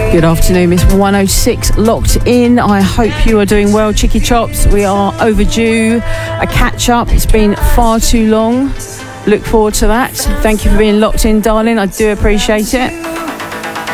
Good afternoon, Miss 106 locked in. I hope you are doing well, Chicky Chops. We are overdue a catch up. It's been far too long. Look forward to that. Thank you for being locked in, darling. I do appreciate it.